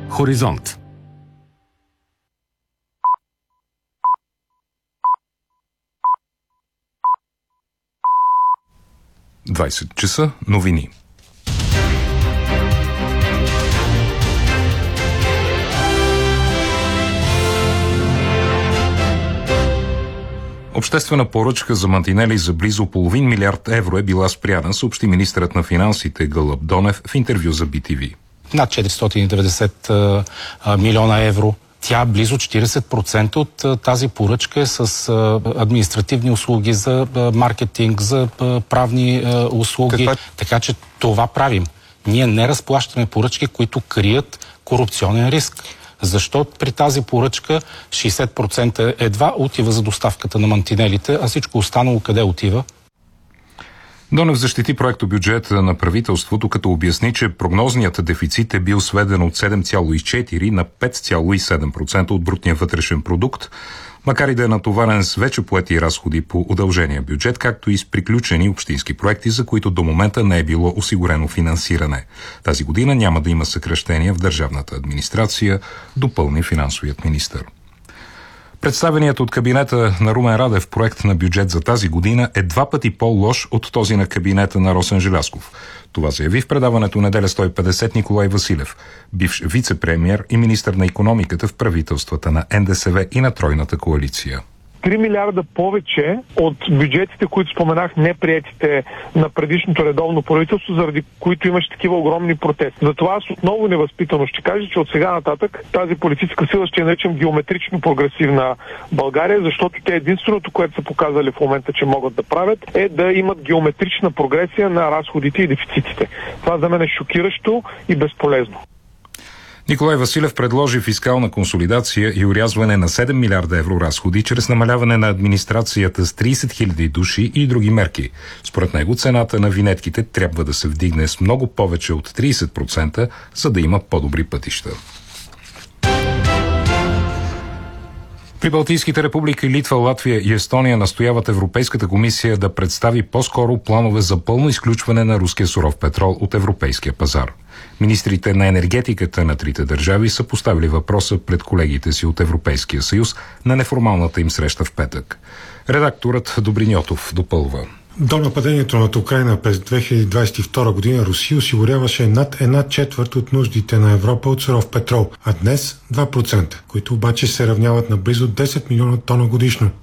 Хоризонт. часа новини. Обществена поръчка за мантинели за близо половин милиард евро е била спряна, съобщи министърът на финансите Гълъб Донев в интервю за BTV. Над 490 милиона евро. Тя близо 40% от тази поръчка е с административни услуги за маркетинг, за правни услуги. Така че това правим. Ние не разплащаме поръчки, които крият корупционен риск. Защо при тази поръчка 60% едва отива за доставката на мантинелите, а всичко останало къде отива? Донев защити проектобюджета на правителството, като обясни, че прогнозният дефицит е бил сведен от 7,4 на 5,7% от брутния вътрешен продукт, макар и да е натоварен с вече поети разходи по удължения бюджет, както и с приключени общински проекти, за които до момента не е било осигурено финансиране. Тази година няма да има съкращения в държавната администрация, допълни финансовият министър. Представеният от кабинета на Румен Радев проект на бюджет за тази година е 2 пъти по-лош от този на кабинета на Росен Желязков. Това заяви в предаването Неделя 150 Николай Василев, бивш вице-премиер и министър на икономиката в правителствата на НДСВ и на Тройната коалиция. 3 милиарда повече от бюджетите, които споменах, неприетите на предишното редовно правителство, заради които имаше такива огромни протести. Затова аз отново невъзпитано ще кажа, че от сега нататък тази политическа сила ще я наричам геометрично прогресивна България, защото те единственото, което са показали в момента, че могат да правят, е да имат геометрична прогресия на разходите и дефицитите. Това за мен е шокиращо и безполезно. Николай Василев предложи фискална консолидация и орязване на 7 милиарда евро разходи чрез намаляване на администрацията с 30 000 души и други мерки. Според него цената на винетките трябва да се вдигне с много повече от 30%, за да има по-добри пътища. Прибалтийските републики Литва, Латвия и Естония настояват Европейската комисия да представи по-скоро планове за пълно изключване на руския суров петрол от европейския пазар. Министрите на енергетиката на трите държави са поставили въпроса пред колегите си от Европейския съюз на неформалната им среща в петък. Редакторът Добрин Йотов допълва. До нападението над Украйна през 2022 година Русия осигуряваше над 1/4 от нуждите на Европа от суров петрол, а днес 2%, които обаче се равняват на близо 10 милиона тона годишно.